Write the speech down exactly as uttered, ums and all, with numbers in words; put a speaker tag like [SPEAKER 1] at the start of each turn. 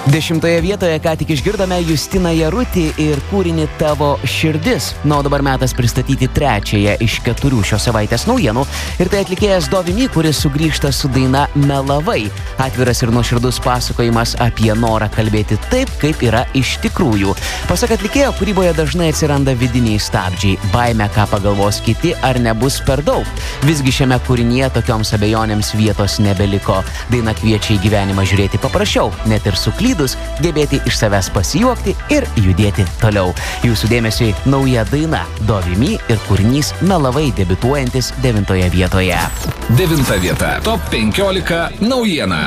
[SPEAKER 1] Dešimtoje vietoje ką tik išgirdome Justiną Jarutį ir kūrinį Tavo širdis. Na, o dabar metas pristatyti trečiąją iš keturių šios savaitės naujienų. Ir tai atlikėjas Dovimi, kuris sugrįžta su daina Melavai. Atviras ir nuoširdus pasakojimas apie norą kalbėti taip, kaip yra iš tikrųjų. Pasak atlikėjo, kūryboje dažnai atsiranda vidiniai stabdžiai, baimė, ką pagalvos kiti, ar nebus per daug. Visgi šiame kūrinyje tokioms abejonėms vietos nebeliko. Daina kviečia į gyvenimą žiūrėti paprasčiau, net ir suklydus, gebėti iš savęs pasijuokti ir judėti toliau. Jūsų dėmesiui nauja daina Dovimi ir kūrinys Melavai, debiutuojantis devintoje vietoje.
[SPEAKER 2] Devinta vieta. Top penkiolika naujiena.